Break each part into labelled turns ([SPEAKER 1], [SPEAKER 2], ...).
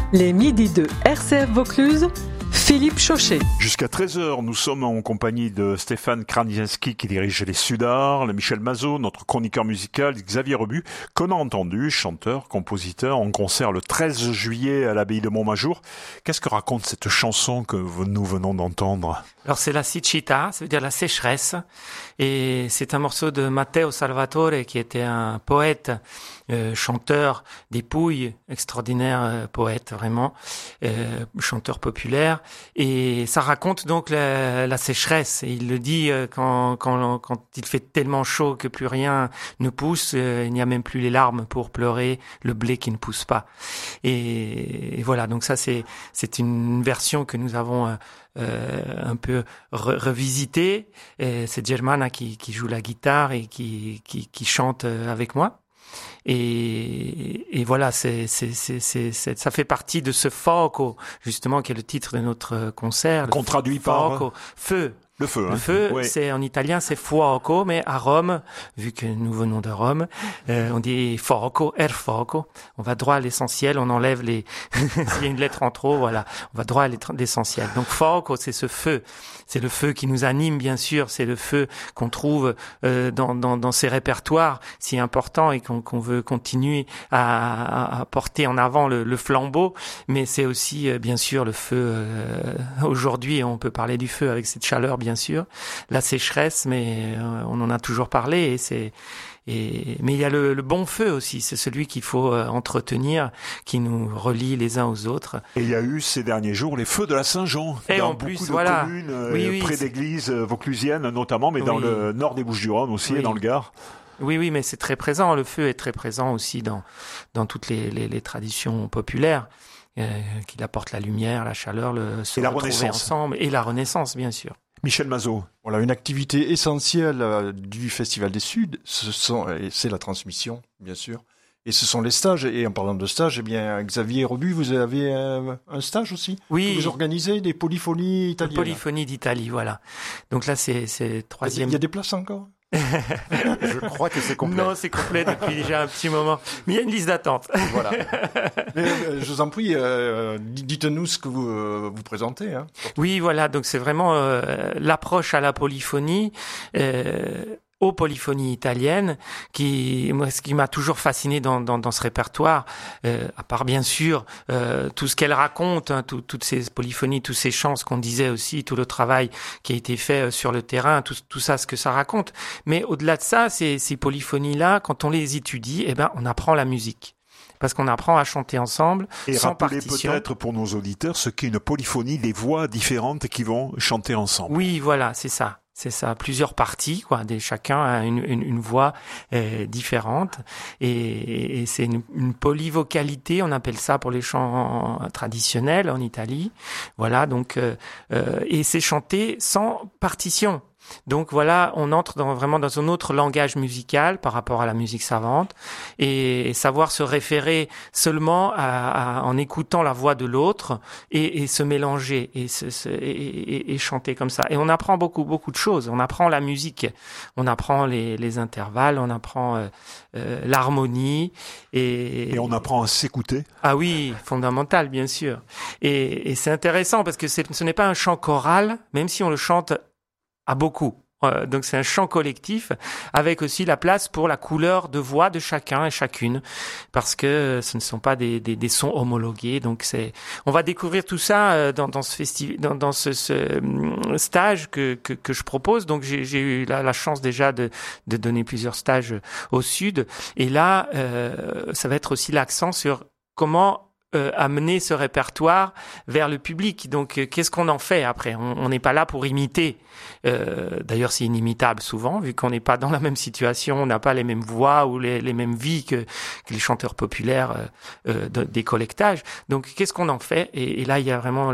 [SPEAKER 1] Les midis de RCF Vaucluse, Philippe Chauchet.
[SPEAKER 2] Jusqu'à 13h, nous sommes en compagnie de Stéphane Kranizinski qui dirige les Sudards, Michel Mazot, notre chroniqueur musical, Xavier Rebu, qu'on a entendu, chanteur, compositeur, en concert le 13 juillet à l'abbaye de Montmajour. Qu'est-ce que raconte cette chanson que nous venons d'entendre ?
[SPEAKER 3] Alors c'est la siccità, ça veut dire la sécheresse, et c'est un morceau de Matteo Salvatore qui était un poète, chanteur des Pouilles, extraordinaire poète vraiment, chanteur populaire, et ça raconte donc la sécheresse. Et il le dit quand il fait tellement chaud que plus rien ne pousse, il n'y a même plus les larmes pour pleurer le blé qui ne pousse pas. Et voilà, donc ça c'est une version que nous avons un peu revisité. C'est Germana qui joue la guitare et qui chante avec moi. Et voilà, ça fait partie de ce Fuoco, justement, qui est le titre de notre concert.
[SPEAKER 2] Qu'on traduit par
[SPEAKER 3] feu.
[SPEAKER 2] Le feu, hein.
[SPEAKER 3] Le feu,
[SPEAKER 2] oui.
[SPEAKER 3] C'est en italien, c'est fuoco, mais à Rome, vu que nous venons de Rome, on dit fuoco, fuoco. On va droit à l'essentiel, on enlève s'il y a une lettre en trop, voilà. On va droit à l'essentiel. Donc fuoco, c'est ce feu. C'est le feu qui nous anime, bien sûr. C'est le feu qu'on trouve dans ces répertoires si importants et qu'on veut continuer à porter en avant le flambeau. Mais c'est aussi, bien sûr, le feu. Aujourd'hui, on peut parler du feu avec cette chaleur, bien sûr, la sécheresse, mais on en a toujours parlé. Mais il y a le bon feu aussi, c'est celui qu'il faut entretenir, qui nous relie les uns aux autres.
[SPEAKER 2] Et il y a eu ces derniers jours les feux de la Saint-Jean dans beaucoup de communes, près d'églises vauclusiennes notamment, mais dans le nord des Bouches-du-Rhône aussi et dans le Gard.
[SPEAKER 3] Oui, mais c'est très présent. Le feu est très présent aussi dans toutes les traditions populaires. Qu'il apporte la lumière, la chaleur, se retrouver ensemble, et la Renaissance, bien sûr.
[SPEAKER 2] Michel Mazot.
[SPEAKER 4] Voilà, une activité essentielle du Festival des Suds, c'est la transmission, bien sûr. Et ce sont les stages. Et en parlant de stages, eh bien, Xavier Rebu, vous avez un stage aussi ?
[SPEAKER 3] Oui.
[SPEAKER 4] Que vous organisez des polyphonies italiennes.
[SPEAKER 3] Polyphonie d'Italie, voilà. Donc là, c'est troisième.
[SPEAKER 4] Il y a des places encore ?
[SPEAKER 2] Je crois que c'est complet.
[SPEAKER 3] Non, c'est complet depuis déjà un petit moment. Mais il y a une liste d'attente.
[SPEAKER 4] Voilà. Mais, je vous en prie, dites-nous ce que vous présentez. Hein.
[SPEAKER 3] Oui, voilà. Donc c'est vraiment l'approche à la polyphonie. Aux polyphonies italiennes, ce qui m'a toujours fasciné dans ce répertoire, à part bien sûr tout ce qu'elle raconte, hein, toutes ces polyphonies, tous ces chants, ce qu'on disait aussi, tout le travail qui a été fait sur le terrain, tout ça, ce que ça raconte. Mais au-delà de ça, ces polyphonies-là, quand on les étudie, on apprend la musique. Parce qu'on apprend à chanter ensemble,
[SPEAKER 2] et
[SPEAKER 3] sans partition.
[SPEAKER 2] Et rappeler peut-être pour nos auditeurs ce qu'est une polyphonie, des voix différentes qui vont chanter ensemble.
[SPEAKER 3] Oui, voilà, c'est ça. C'est ça, plusieurs parties, quoi. Chacun a une voix différente, et c'est une polyvocalité, on appelle ça pour les chants traditionnels en Italie. Voilà, donc et c'est chanté sans partition. Donc voilà, on entre vraiment dans un autre langage musical par rapport à la musique savante, et savoir se référer seulement en écoutant la voix de l'autre et se mélanger et chanter comme ça. Et on apprend beaucoup de choses. On apprend la musique, on apprend les intervalles, on apprend l'harmonie et
[SPEAKER 2] on apprend à s'écouter.
[SPEAKER 3] Ah oui, fondamental bien sûr. Et c'est intéressant parce que ce n'est pas un chant choral, même si on le chante à beaucoup. Donc c'est un chant collectif avec aussi la place pour la couleur de voix de chacun et chacune, parce que ce ne sont pas des sons homologués. Donc on va découvrir tout ça dans ce festival, dans ce stage que je propose. Donc j'ai eu la chance déjà de donner plusieurs stages au Sud, et là ça va être aussi l'accent sur comment amener ce répertoire vers le public. Donc, qu'est-ce qu'on en fait après ? On n'est pas là pour imiter. D'ailleurs, c'est inimitable souvent, vu qu'on n'est pas dans la même situation, on n'a pas les mêmes voix ou les mêmes vies que les chanteurs populaires des collectages. Donc, qu'est-ce qu'on en fait ? Et là, il y a vraiment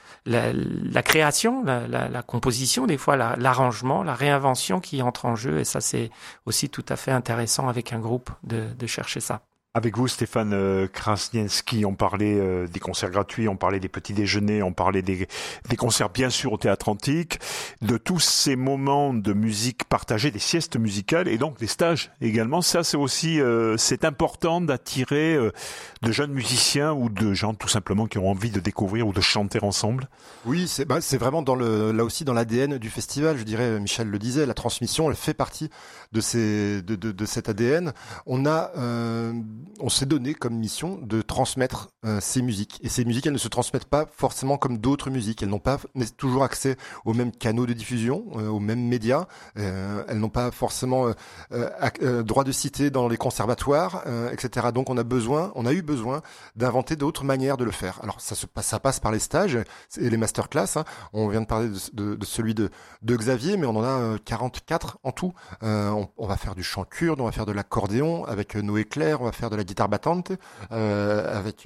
[SPEAKER 3] la création, la composition, des fois l'arrangement, la réinvention qui entre en jeu. Et ça, c'est aussi tout à fait intéressant avec un groupe de chercher ça.
[SPEAKER 2] Avec vous, Stéphane Krasnienski, on parlait des concerts gratuits, on parlait des petits déjeuners, on parlait des concerts bien sûr au Théâtre Antique, de tous ces moments de musique partagée, des siestes musicales et donc des stages également. Ça, c'est aussi c'est important d'attirer de jeunes musiciens ou de gens tout simplement qui ont envie de découvrir ou de chanter ensemble.
[SPEAKER 5] Oui, c'est vraiment là aussi dans l'ADN du festival. Je dirais, Michel le disait, la transmission, elle fait partie de cet ADN. On s'est donné comme mission de transmettre ces musiques. Et ces musiques, elles ne se transmettent pas forcément comme d'autres musiques. Elles n'ont pas toujours accès aux mêmes canaux de diffusion, aux mêmes médias. Elles n'ont pas forcément droit de citer dans les conservatoires, etc. Donc on a eu besoin d'inventer d'autres manières de le faire. Alors ça passe par les stages et les masterclass. Hein. On vient de parler de celui de Xavier, mais on en a 44 en tout. On va faire du chant kurde, on va faire de l'accordéon avec Noé Claire, on va faire de la guitare battante avec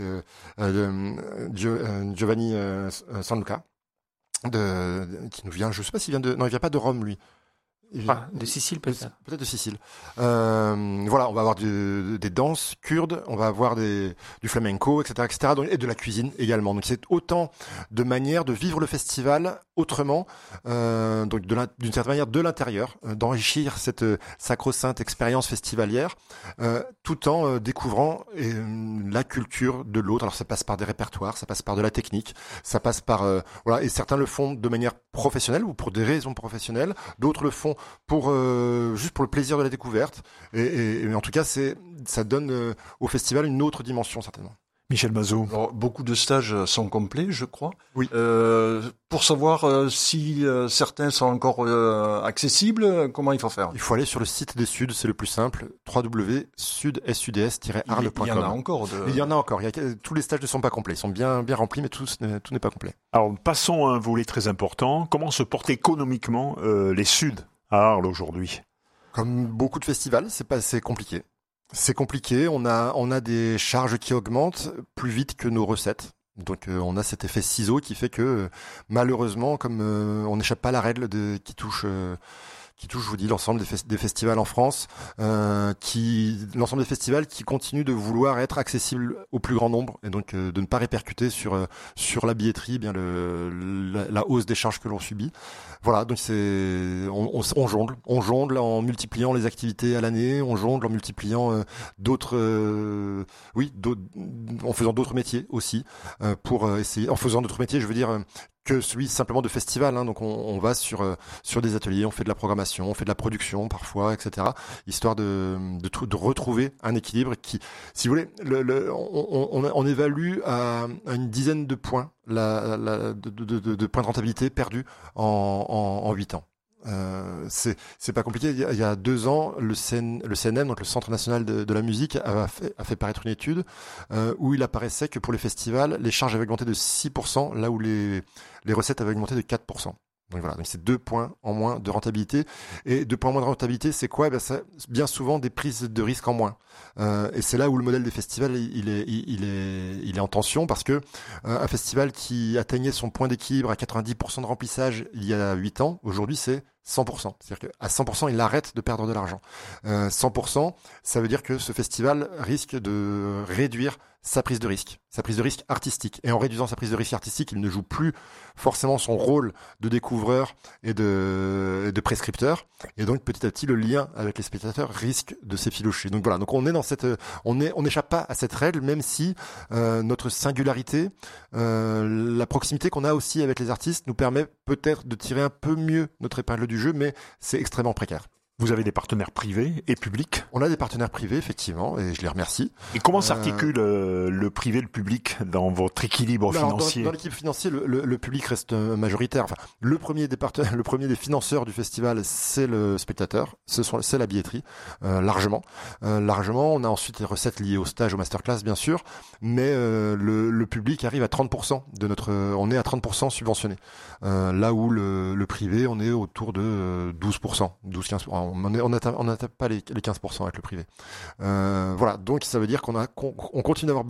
[SPEAKER 5] Giovanni Sanluca qui nous vient, je sais pas s'il vient de, non, il vient pas de Rome lui.
[SPEAKER 3] De Sicile peut-être.
[SPEAKER 5] Peut-être de Sicile. Voilà, on va avoir des danses kurdes, on va avoir du flamenco, etc., etc. Donc, et de la cuisine également. Donc c'est autant de manières de vivre le festival autrement, donc d'une certaine manière de l'intérieur, d'enrichir cette sacro-sainte expérience festivalière, tout en découvrant la culture de l'autre. Alors ça passe par des répertoires, ça passe par de la technique, ça passe par voilà. Et certains le font de manière professionnelle ou pour des raisons professionnelles, d'autres le font juste pour le plaisir de la découverte. Et en tout cas, ça donne au festival une autre dimension certainement.
[SPEAKER 2] Michel Mazot.
[SPEAKER 4] Alors, beaucoup de stages sont complets, je crois.
[SPEAKER 5] Oui.
[SPEAKER 4] Pour savoir si certains sont encore accessibles, comment il faut faire?
[SPEAKER 5] Il faut aller sur le site des Suds, c'est le plus simple, www.suds-arles.com.
[SPEAKER 4] Il y en a encore.
[SPEAKER 5] Il y en a encore. Tous les stages ne sont pas complets. Ils sont bien remplis, mais tout n'est pas complet.
[SPEAKER 2] Alors, passons à un volet très important. Comment se portent économiquement les Suds à Arles aujourd'hui?
[SPEAKER 5] Comme beaucoup de festivals, c'est compliqué. C'est compliqué, on a des charges qui augmentent plus vite que nos recettes. Donc on a cet effet ciseau qui fait que malheureusement, comme on n'échappe pas à la règle qui touche, je vous dis, l'ensemble des festivals en France, l'ensemble des festivals qui continuent de vouloir être accessibles au plus grand nombre et donc de ne pas répercuter sur la billetterie bien la hausse des charges que l'on subit. Voilà, donc on jongle en multipliant les activités à l'année, on jongle en multipliant en faisant d'autres métiers aussi pour essayer, en faisant d'autres métiers, je veux dire que celui simplement de festival, hein. Donc on va sur des ateliers, on fait de la programmation, on fait de la production parfois, etc. Histoire de retrouver un équilibre qui, si vous voulez, on évalue à une dizaine de points de points de rentabilité perdus en 8 ans. C'est pas compliqué. Il y a 2 ans, le CNM, donc le Centre national de la musique, a fait paraître une étude où il apparaissait que pour les festivals, les charges avaient augmenté de 6%, là où les recettes avaient augmenté de 4%. Donc voilà, donc c'est 2 points en moins de rentabilité. Et 2 points en moins de rentabilité, c'est quoi? C'est bien souvent des prises de risques en moins. Et c'est là où le modèle des festivals il est en tension, parce que un festival qui atteignait son point d'équilibre à 90% de remplissage il y a 8 ans, aujourd'hui c'est 100%. C'est-à-dire qu'à 100%, il arrête de perdre de l'argent. 100%, ça veut dire que ce festival risque de réduire sa prise de risque artistique. Et en réduisant sa prise de risque artistique, il ne joue plus forcément son rôle de découvreur et de prescripteur. Et donc, petit à petit, le lien avec les spectateurs risque de s'effilocher. Donc voilà. Donc on n'échappe pas à cette règle, même si notre singularité, la proximité qu'on a aussi avec les artistes nous permet peut-être de tirer un peu mieux notre épingle du jeu, mais c'est extrêmement précaire.
[SPEAKER 2] Vous avez des partenaires privés et publics?
[SPEAKER 5] On a des partenaires privés, effectivement, et je les remercie.
[SPEAKER 2] Et comment s'articule le privé et le public dans votre équilibre financier?
[SPEAKER 5] Dans l'équipe financière, le public reste majoritaire. Enfin, le premier des financeurs du festival, c'est le spectateur, c'est la billetterie, largement. On a ensuite les recettes liées au stage, au masterclass, bien sûr, mais le public arrive à 30% on est à 30% subventionné. Là où le privé, on est autour de 12%, 12-15%. On n'atteint pas les 15% avec le privé. Voilà, donc ça veut dire qu'on continue d'avoir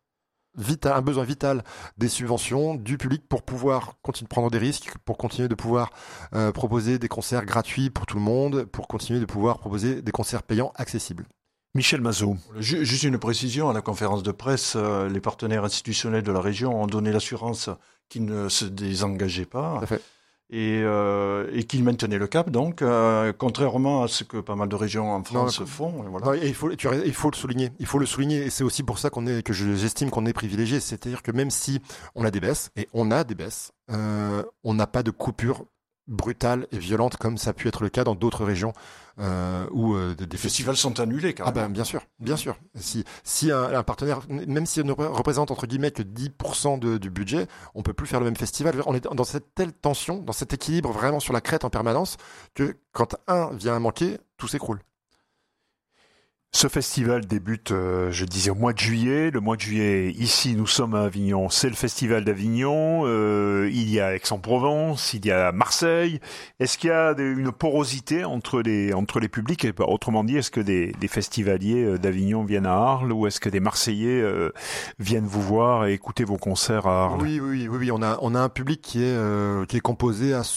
[SPEAKER 5] un besoin vital des subventions du public pour pouvoir continuer de prendre des risques, pour continuer de pouvoir proposer des concerts gratuits pour tout le monde, pour continuer de pouvoir proposer des concerts payants accessibles.
[SPEAKER 2] Michel Mazot.
[SPEAKER 4] Juste une précision, à la conférence de presse, les partenaires institutionnels de la région ont donné l'assurance qu'ils ne se désengageaient pas.
[SPEAKER 5] Tout à fait.
[SPEAKER 4] Et qu'ils maintenaient le cap, donc, contrairement à ce que pas mal de régions en France font. Et voilà.
[SPEAKER 5] Non, et il faut le souligner. Il faut le souligner, et c'est aussi pour ça j'estime qu'on est privilégié. C'est-à-dire que même si on a des baisses, et on a des baisses, on n'a pas de coupure brutale et violente comme ça a pu être le cas dans d'autres régions où des
[SPEAKER 4] festivals sont annulés quand même.
[SPEAKER 5] Ah ben bien sûr. Si un partenaire, même s'il ne représente entre guillemets que 10% du budget, on peut plus faire le même festival. On est dans cette telle tension, dans cet équilibre vraiment sur la crête en permanence que quand un vient à manquer, tout s'écroule.
[SPEAKER 2] Ce festival débute, je disais, au mois de juillet. Le mois de juillet, ici, nous sommes à Avignon. C'est le festival d'Avignon. Il y a Aix-en-Provence, il y a Marseille. Est-ce qu'il y a une porosité entre les publics? Et autrement dit, est-ce que des festivaliers d'Avignon viennent à Arles, ou est-ce que des Marseillais viennent vous voir et écouter vos concerts à Arles?
[SPEAKER 5] Oui. On a un public qui est composé à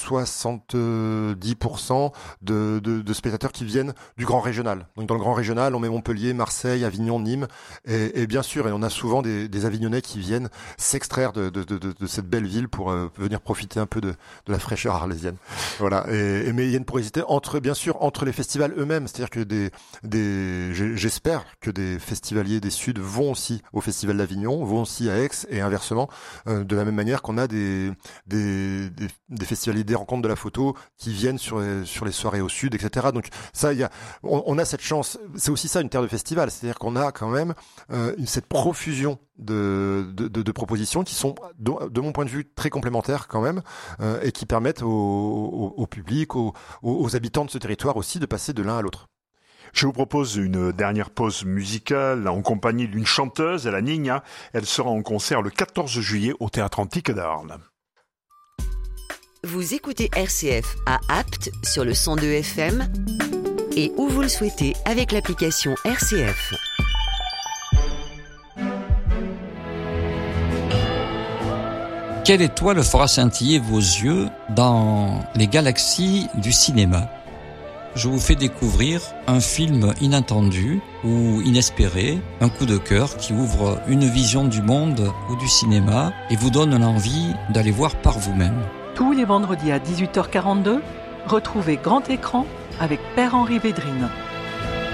[SPEAKER 5] 70% de spectateurs qui viennent du grand régional. Donc dans le grand régional, on met Montpellier, Marseille, Avignon, Nîmes, et bien sûr, et on a souvent des Avignonnais qui viennent s'extraire de cette belle ville pour venir profiter un peu de la fraîcheur arlésienne. Voilà. Mais il y a une porosité entre les festivals eux-mêmes, c'est-à-dire que j'espère que des festivaliers des Suds vont aussi au Festival d'Avignon, vont aussi à Aix, et inversement, de la même manière qu'on a des festivaliers des rencontres de la photo qui viennent sur les soirées au Sud, etc. Donc ça, on a cette chance. C'est aussi ça une terre de festival, c'est-à-dire qu'on a quand même cette profusion de propositions qui sont, de mon point de vue, très complémentaires quand même, et qui permettent au public, aux habitants de ce territoire aussi de passer de l'un à l'autre.
[SPEAKER 2] Je vous propose une dernière pause musicale en compagnie d'une chanteuse, la Nina. Elle sera en concert le 14 juillet au Théâtre Antique d'Arles.
[SPEAKER 6] Vous écoutez RCF à Apt sur le 102 FM et où vous le souhaitez avec l'application RCF.
[SPEAKER 7] Quelle étoile fera scintiller vos yeux dans les galaxies du cinéma ? Je vous fais découvrir un film inattendu ou inespéré, un coup de cœur qui ouvre une vision du monde ou du cinéma et vous donne l'envie d'aller voir par vous-même.
[SPEAKER 1] Tous les vendredis à 18h42, retrouvez Grand Écran avec Père Henri Védrine.